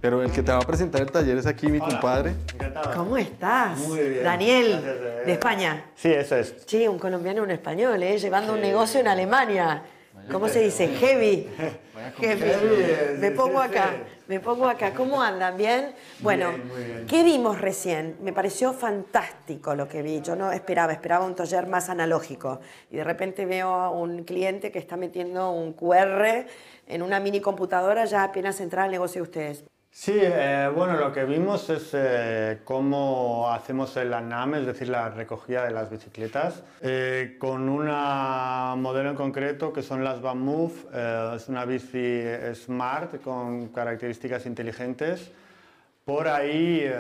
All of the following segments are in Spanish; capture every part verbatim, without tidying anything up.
Pero el que te va a presentar el taller es aquí mi Hola, compadre. encantado. ¿Cómo estás? Muy bien. Daniel, Gracias, eh. de España. Sí, eso es. Sí, un colombiano y un español, ¿eh? Llevando un negocio en Alemania. ¿Cómo se dice? Heavy. Heavy. Heavy, Me sí, pongo sí, acá, sí. me pongo acá. ¿Cómo andan? ¿Bien? Bueno, Bien, muy bien. ¿qué vimos recién? Me pareció fantástico lo que vi. Yo no esperaba, esperaba un taller más analógico. Y de repente veo a un cliente que está metiendo un Q R en una mini computadora ya apenas entrar al negocio de ustedes. Sí, eh, bueno, lo que vimos es eh, cómo hacemos el ANAM, es decir, la recogida de las bicicletas, eh, con un modelo en concreto que son las VanMoof. Eh, es una bici smart con características inteligentes. Por ahí, eh,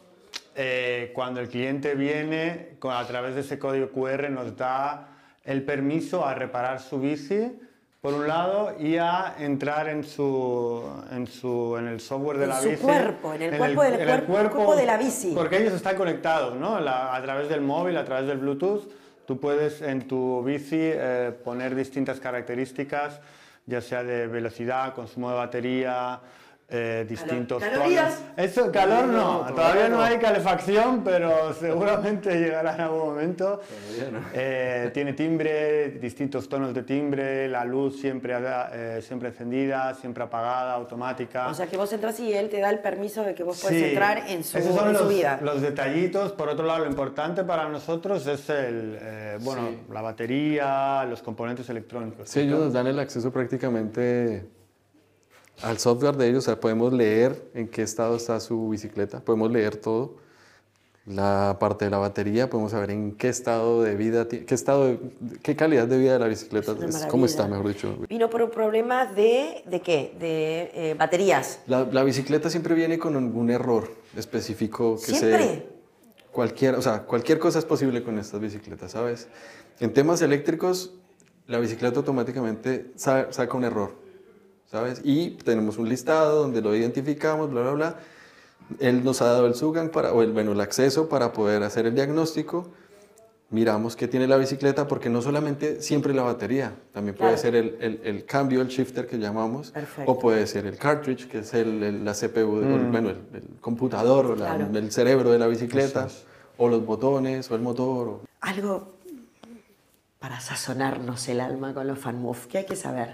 eh, cuando el cliente viene, con- a través de ese código Q R nos da el permiso a reparar su bici, por un lado, y a entrar en, su, en, su, en el software de En la su bici. cuerpo, en el cuerpo del en cuerpo- cuerpo de la bici. Porque ellos están conectados, ¿no? La- a través del móvil, a través del Bluetooth. Tú puedes en tu bici eh, poner distintas características, ya sea de velocidad, consumo de batería, eh, distintos ¿Calorías? tonos. Eso, calor no, No, todavía todavía no no. hay calefacción, pero seguramente llegará en algún momento. Todavía no. Eh, tiene timbre, distintos tonos de timbre, la luz siempre, eh, siempre encendida, siempre apagada, automática. O sea que vos entras y él te da el permiso de que vos puedes Sí, entrar en su, esos son en su los, vida. los detallitos. Por otro lado, lo importante para nosotros es el, eh, bueno, Sí. la batería, los componentes electrónicos. Sí, ellos nos dan el acceso prácticamente al software de ellos, o sea, podemos leer en qué estado está su bicicleta, podemos leer todo, la parte de la batería, podemos saber en qué estado de vida, ti- qué estado, de- qué calidad de vida de la bicicleta, Es una es, maravilla. cómo está, mejor dicho. Vino por un problema de, ¿de qué? De eh, baterías. La, la bicicleta siempre viene con algún error específico que ¿Siempre? se... Cualquier, o sea, cualquier cosa es posible con estas bicicletas, ¿sabes? En temas eléctricos, la bicicleta automáticamente sa- saca un error, ¿sabes? Y tenemos un listado donde lo identificamos, bla, bla, bla. Él nos ha dado el SUGAN, para, o el, bueno, el acceso para poder hacer el diagnóstico. Miramos qué tiene la bicicleta, porque no solamente siempre la batería, también puede Claro. ser el, el, el cambio, el shifter que llamamos, Perfecto. o puede ser el cartridge, que es el, el- la C P U, de- o el- Mm. bueno, el, el computador, o la- Claro. el cerebro de la bicicleta, Eso es. o los botones, o el motor. o- Algo para sazonarnos el alma con los FanMoof. ¿Qué hay que saber?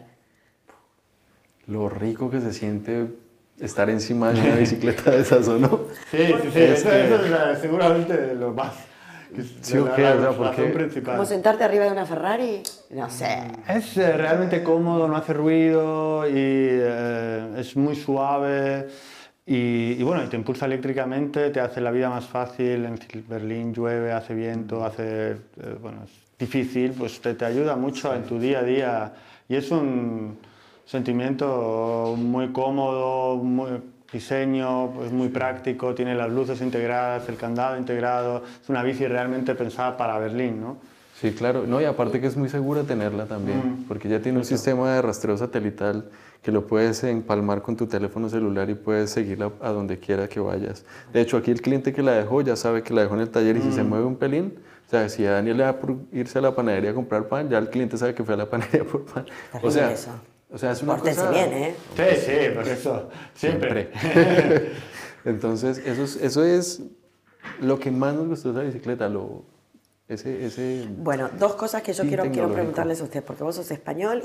Lo rico que se siente estar encima de una bicicleta de esas, ¿o no? Sí, sí, sí, Es eso, que- eso es eh, seguramente lo más. que es Sí, ¿o la- qué? la O sea, razón porque- principal. ¿Como sentarte arriba de una Ferrari? No sé. Es eh, realmente cómodo, no hace ruido y eh, es muy suave y, y bueno, y te impulsa eléctricamente, te hace la vida más fácil. En Berlín llueve, hace viento, hace, eh, bueno, es difícil, pues te, te ayuda mucho en tu día a día y es un sentimiento muy cómodo, muy diseño, pues muy práctico, tiene las luces integradas, el candado integrado, es una bici realmente pensada para Berlín, ¿no? Sí, claro. No, y aparte que es muy segura tenerla también, Mm. porque ya tiene un sistema de rastreo satelital que lo puedes empalmar con tu teléfono celular y puedes seguirla a donde quiera que vayas. De hecho, aquí el cliente que la dejó ya sabe que la dejó en el taller y si se mueve un pelín, o sea, si a Daniel le da por irse a la panadería a comprar pan, ya el cliente sabe que fue a la panadería por pan. Terrible O sea, eso. o sea, es una Pórtense cosa... bien, ¿eh? Sí, sí, por eso, siempre. Entonces, eso es, eso es lo que más nos gustó de esa bicicleta, lo, ese, ese Bueno, dos cosas que yo Sí, quiero, quiero tecnológico. preguntarles a usted, porque vos sos español